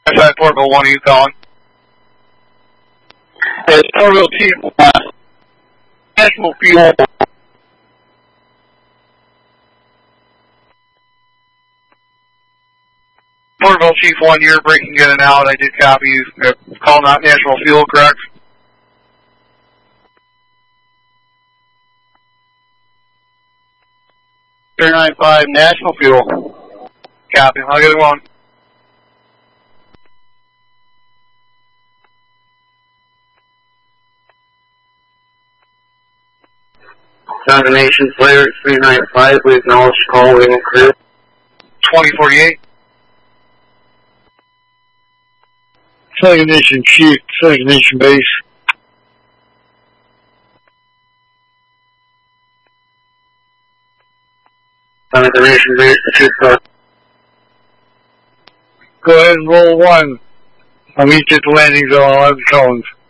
Outside Portville 1, are you calling? It's Portville Chief, National Fuel. Portville Chief 1, you're breaking in and out. I did copy you. Call not National Fuel, correct? $395 National Fuel. Copy. I'll get it on. Combination Player 395, we acknowledge call, we will clear. 2048. Second Nation Chief, Second Nation Base. Second Nation Base, Chief. Go ahead and roll 1. I'll meet you at the landing zone, 11 cones.